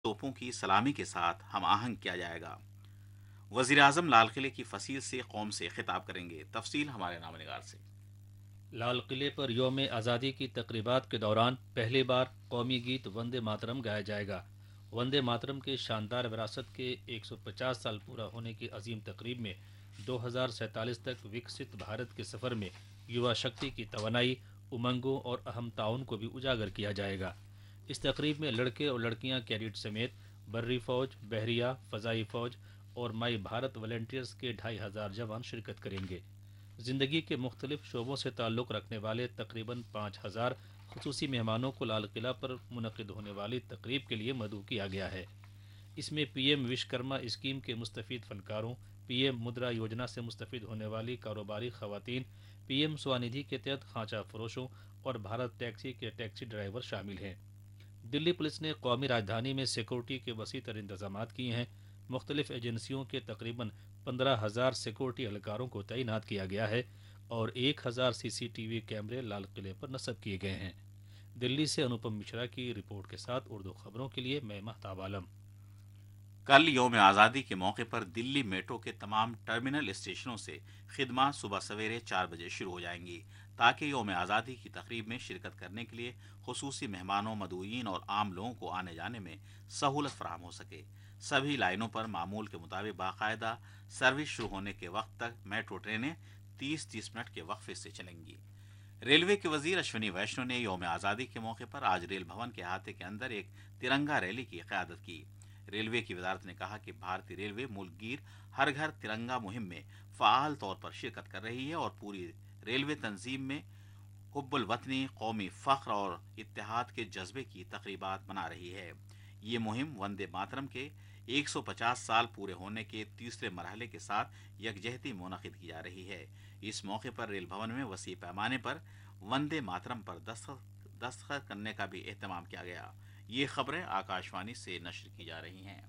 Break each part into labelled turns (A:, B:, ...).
A: तोपों की सलामी के साथ हम आहंग किया जाएगा। वजीर आजम लाल किले की फसील से कौम से खिताब करेंगे। तफसील हमारे नामनिगार से।
B: लाल किले पर यौम आज़ादी की तकरीबात के दौरान पहली बार कौमी गीत वंदे मातरम गाया जाएगा। वंदे मातरम के शानदार विरासत के 150 साल पूरा होने की अजीम तकरीब में 2047 तक विकसित भारत के सफ़र में युवा शक्ति की तवानाई, उमंगों और अहम ताउन को भी उजागर किया जाएगा। इस तकरीब में लड़के और लड़कियां कैडेट समेत बर्री फौज, बहरिया, फ़ज़ाई फौज और माई भारत वॉलंटियर्स के 2500 जवान शिरकत करेंगे। ज़िंदगी के मुख्तलिफ शोबों से ताल्लुक़ रखने वाले तकरीबन 5000 खसूसी मेहमानों को लाल किला पर मुनक़िद होने वाली तकरीब के लिए मदऊ किया गया है। इसमें पीएम विश्वकर्मा स्कीम के मुस्तफ़ीद फ़नकारों, पीएम मुद्रा योजना से मुस्तफ़ीद होने वाली कारोबारी ख़वातीन, पीएम स्वनिधि के तहत खांचा फरोशों और भारत टैक्सी के टैक्सी ड्राइवर शामिल हैं। दिल्ली पुलिस ने कौमी राजधानी में सिक्योरिटी के वसी तर इंतजाम किए हैं। मुख्तलिफ एजेंसियों के तकरीबन 15,000 सिक्योरिटी एहलकारों को तैनात किया गया है और 1,000 CCTV कैमरे लाल किले पर नस्ब किए गए हैं। दिल्ली से अनुपम मिश्रा की रिपोर्ट के साथ उर्दू खबरों के लिए मैं महताब आलम।
A: कल यौम आज़ादी के मौके पर दिल्ली मेट्रो के तमाम टर्मिनल स्टेशनों से खिदमत सुबह सवेरे 4 बजे शुरू हो जाएंगी, ताकि यौम आज़ादी की तकरीब में शिरकत करने के लिए खुसूसी मेहमानों, मदऊईन और आम लोगों को आने जाने में सहूलत फराहम हो सके। सभी लाइनों पर मामूल के मुताबिक बाकायदा सर्विस शुरू होने के वक्त तक मेट्रो ट्रेनें 30-30 मिनट के वक्फे से चलेंगी। रेलवे के वजीर अश्विनी वैष्णव ने यौम आज़ादी के मौके पर आज रेल भवन के अहाते के अंदर एक तिरंगा रैली की क़यादत की। रेलवे की वजारत ने कहा कि भारतीय रेलवे मुल्कगीर हर घर तिरंगा मुहिम में फ़ाल तौर पर शिरकत कर रही है और पूरी रेलवे तंजीम में हुब्बुल वतनी, कौमी फ़ख्र और इत्तेहाद के जज्बे की तकरीबात बना रही है। ये मुहिम वंदे मातरम के 150 साल पूरे होने के तीसरे मरहले के साथ यकजहती मुनक़िद की जा रही है। इस मौके पर रेल भवन में वसी पैमाने पर वंदे मातरम पर दस्तखत करने का भी एहतमाम किया गया। ये खबरें आकाशवाणी से नश्र की जा रही हैं।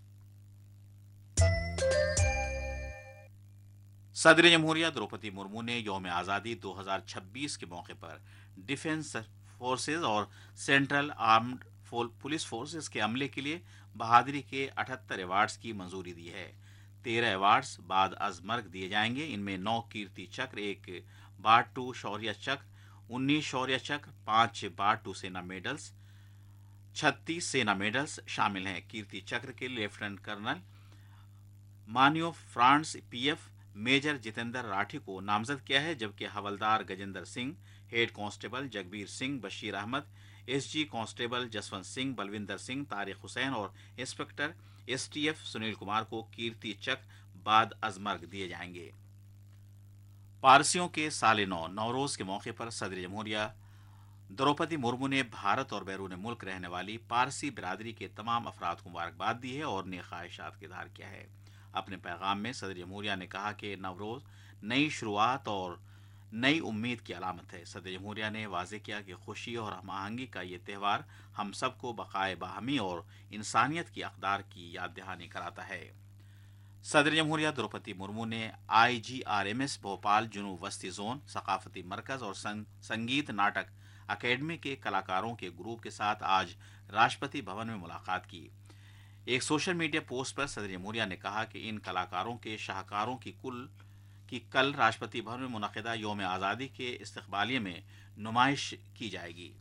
A: सदर जमहूरिया द्रौपदी मुर्मू ने यौम आज़ादी 2026 के मौके पर डिफेंस फोर्सेज और सेंट्रल आर्म्ड पुलिस फोर्सेज के अमले के लिए बहादुरी के 78 अवार्ड्स की मंजूरी दी है। 13 अवार्ड्स बाद अज मर्ग दिए जाएंगे। इनमें 9 कीर्ति चक्र, 1 बार-2 शौर्य चक्र, 19 शौर्य चक्र, 5 बार-2 सेना मेडल्स, 36 सेना मेडल्स शामिल हैं। कीर्ति चक्र के लेफ्टिनेंट कर्नल मानियो France PF major Jitendra Rathi को नामजद किया है, जबकि हवलदार Gajendra Singh, head constable Jagbir Singh, Bashir Ahmad, SG constable Jaswant Singh, Balwinder Singh, Tariq Hussain और इंस्पेक्टर STF सुनील कुमार को कीर्ति चक्र बाद अजमर्ग दिए जाएंगे। पारसियों के साले नौ नौरोज के मौके पर सदर जमहूरिया द्रौपदी मुर्मू ने भारत और बैरून मुल्क रहने वाली पारसी बिरादरी के तमाम अफराद को मुबारकबाद दी है और नेक ख्वाहिशात का इज़हार किया है। अपने पैगाम में सदर जमहूरिया ने कहा कि नवरोज़ नई शुरुआत और नई उम्मीद की अलामत है। सदर जमहूरिया ने वाज़ेह किया कि खुशी और हम आहंगी का ये त्यौहार हम सबको बक़ाए बाहमी और इंसानियत की अक़दार की याद दहानी कराता है। सदर जमहूरिया द्रौपदी मुर्मू ने IGRMS भोपाल जुनूब वस्ती जोन सकाफती मरकज़ और संगीत नाटक अकेडमी के कलाकारों के ग्रुप के साथ आज राष्ट्रपति भवन में मुलाकात की। एक सोशल मीडिया पोस्ट पर सदर जमहूरिया ने कहा कि इन कलाकारों के शाहकारों की कल राष्ट्रपति भवन में मुनक़िदा यौम आज़ादी के इस्तक़बालिये में नुमाइश की जाएगी।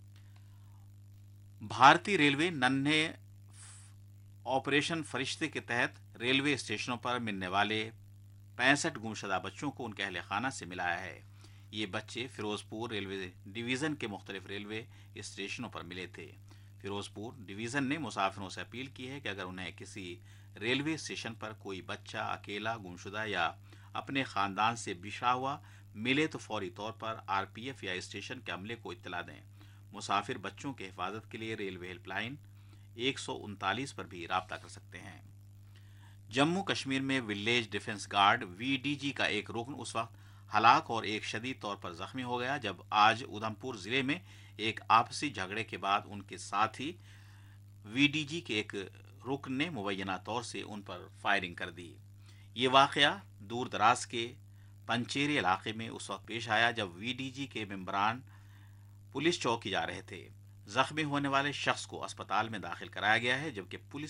A: भारतीय रेलवे नन्हे ऑपरेशन फरिश्ते के तहत रेलवे स्टेशनों पर मिलने वाले 65 गुमशुदा बच्चों को उनके अहल खाना से मिलाया है। ये बच्चे फिरोजपुर रेलवे डिवीज़न के मुख्तलिफ रेलवे स्टेशनों पर मिले थे। फिरोजपुर डिवीज़न ने मुसाफिरों से अपील की है कि अगर उन्हें किसी रेलवे स्टेशन पर कोई बच्चा अकेला, गुमशुदा या अपने ख़ानदान से बिछड़ा हुआ मिले तो फौरी तौर पर RPF या स्टेशन के अमले को इत्तला दें। मुसाफिर बच्चों की हिफाजत के लिए रेलवे हेल्पलाइन 139 पर भी राब्ता कर सकते हैं। जम्मू कश्मीर में विलेज डिफेंस गार्ड VDG का एक रुकन उस वक्त हलाक और एक शदीद तौर पर जख्मी हो गया जब आज उधमपुर जिले में एक आपसी झगड़े के बाद उनके साथी VDG के एक रुकन ने मुबैना तौर से उन पर फायरिंग कर दी। ये वाक़या दूर दराज के पंचेरी इलाके में उस वक्त पेश आया जब VDG के मेंबरान पुलिस चौकी जा रहे थे। जख्मी होने वाले शख्स को अस्पताल में दाखिल कराया गया है, जबकि पुलिस